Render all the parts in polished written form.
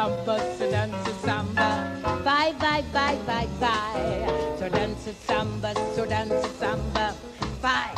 samba, so dance samba. Bye, bye, bye, bye, bye. So dance samba, so dance samba. Bye.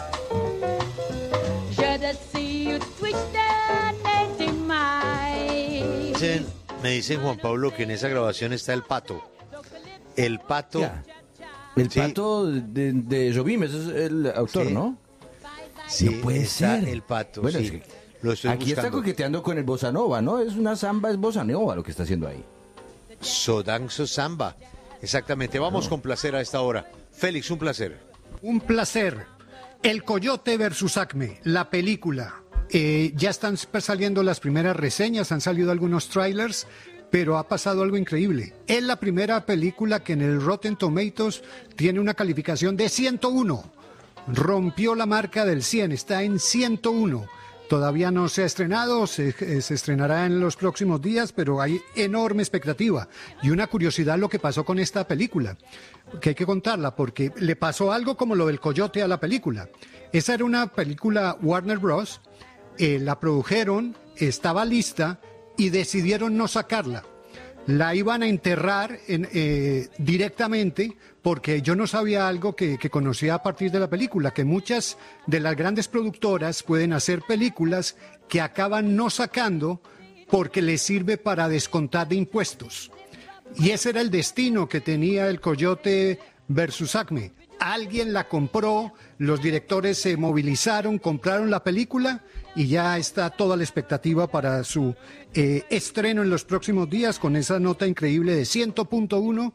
Should see you twist the in my. Me dicen, Juan Pablo, que en esa grabación está el pato. El pato. Ya. El Sí. pato de Jobim, ese es el autor, Sí. ¿no? Sí, No puede está ser. el pato. Bueno, sí. es que Lo estoy aquí está buscando. coqueteando con el bossa nova, ¿no? Es una samba, es bossa nova lo que está haciendo ahí. Sodanzo Samba. Exactamente. Vamos con placer a esta hora. Félix, un placer. Un placer. El Coyote versus Acme, la película. Ya están saliendo las primeras reseñas, han salido algunos trailers, pero ha pasado algo increíble. Es la primera película que en el Rotten Tomatoes tiene una calificación de 101. Rompió la marca del 100, está en 101. Todavía no se ha estrenado, se estrenará en los próximos días, pero hay enorme expectativa. Y una curiosidad lo que pasó con esta película, que hay que contarla, porque le pasó algo como lo del Coyote a la película. Esa era una película Warner Bros., la produjeron, estaba lista y decidieron no sacarla. La iban a enterrar directamente porque yo no sabía algo que conocía a partir de la película, que muchas de las grandes productoras pueden hacer películas que acaban no sacando porque les sirve para descontar de impuestos. Y ese era el destino que tenía el Coyote versus Acme. Alguien la compró, los directores se movilizaron, compraron la película y ya está toda la expectativa para su estreno en los próximos días con esa nota increíble de 100.1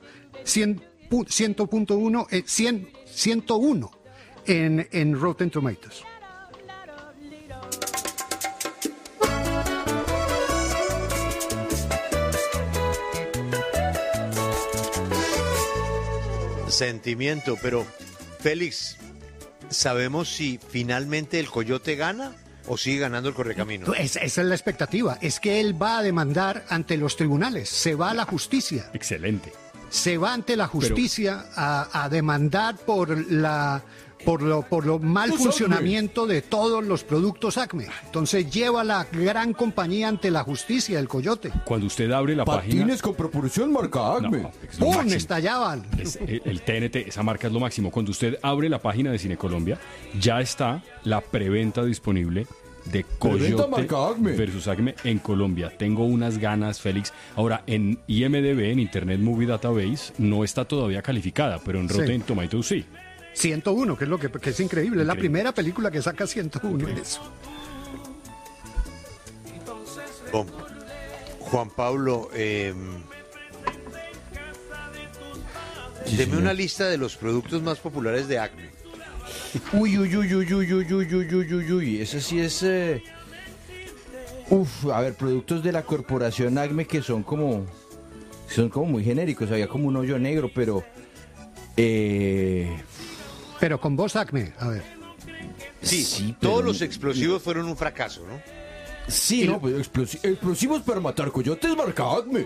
101 en Rotten Tomatoes. Sentimiento, pero Félix, ¿sabemos si finalmente el Coyote gana o sigue ganando el Correcaminos? Esa es la expectativa, es que él va a demandar ante los tribunales, se va a la justicia. Excelente. Se va ante la justicia a demandar por lo mal funcionamiento de todos los productos Acme. Entonces lleva a la gran compañía ante la justicia, el Coyote. Cuando usted abre la página... Patines con propulsión marca Acme. No, es lo ¡Pum! máximo. Estallaban. El TNT, esa marca es lo máximo. Cuando usted abre la página de Cine Colombia, ya está la preventa disponible de Preventa Coyote marca Acme. versus Acme en Colombia. Tengo unas ganas, Félix. Ahora, en IMDb, en Internet Movie Database, no está todavía calificada, pero en Sí. Rotten Tomatoes sí. 101, que es lo que es increíble. Es la primera película que saca 101 en eso. Juan Pablo, Sí, deme señor. una lista de los productos más populares de Acme. Uy, ese sí es... a ver, productos de la corporación Acme que son como muy genéricos. Había como un hoyo negro, pero... Pero con voz Acme, a ver. Sí, pero- todos los explosivos fueron un fracaso, ¿no? Sí, no, pues explosivos para matar coyotes marca Acme.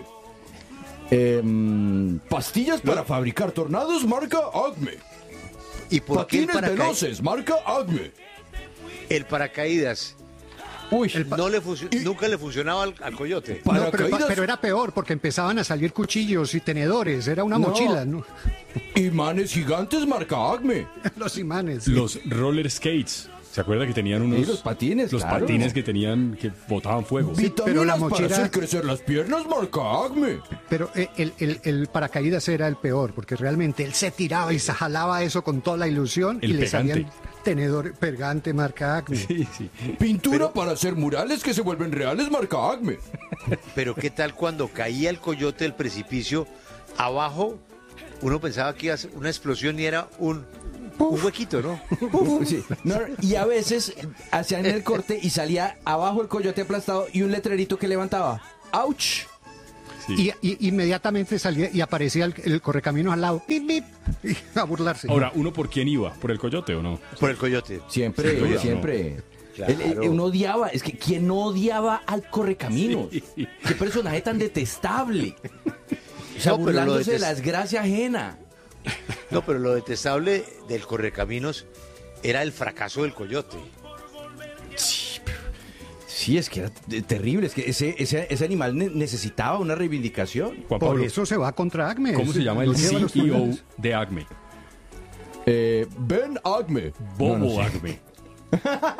Pastillas para fabricar tornados marca Acme. ¿Y por qué Patines veloces marca Acme. el paracaídas Uy, nunca le funcionaba al Coyote? No, paracaídas pero era peor porque empezaban a salir cuchillos y tenedores. Era una No. mochila, ¿no? imanes gigantes marca Acme. Los imanes. Los roller skates. ¿Se acuerda que tenían unos... Sí, los patines, Los claro. patines que tenían, que botaban fuego. Vitaminas pero la para mochila- hacer crecer las piernas marca Acme. Pero el paracaídas era el peor, porque realmente él se tiraba y se jalaba eso con toda la ilusión El y le pegante. salían tenedor pegante marca Acme. Sí, sí. Pintura para hacer murales que se vuelven reales marca Acme. Pero ¿qué tal cuando caía el Coyote del precipicio abajo? Uno pensaba que iba a ser una explosión y era un huequito, ¿no? Sí. No, y a veces hacían el corte y salía abajo el coyote aplastado y un letrerito que levantaba. ¡Auch! Sí. Y inmediatamente salía y aparecía el correcaminos al lado, pip, pip, y a burlarse. Ahora, ¿uno por quién iba? ¿Por el Coyote o no? Por el Coyote. Siempre, Sí, claro. siempre. Claro. Uno odiaba, es que ¿quién no odiaba al correcaminos? Sí. Qué personaje tan detestable. O sea, No, pero lo burlándose de la detest- desgracia ajena. No, pero lo detestable del Correcaminos era el fracaso del Coyote. Sí, Sí, es que era terrible, es que ese animal necesitaba una reivindicación. Juan Por Pablo, eso se va contra Acme. ¿cómo se llama Lo el lleva a los CEO tribunales. de Acme? Ben Acme. Bobo No, no sé. Acme.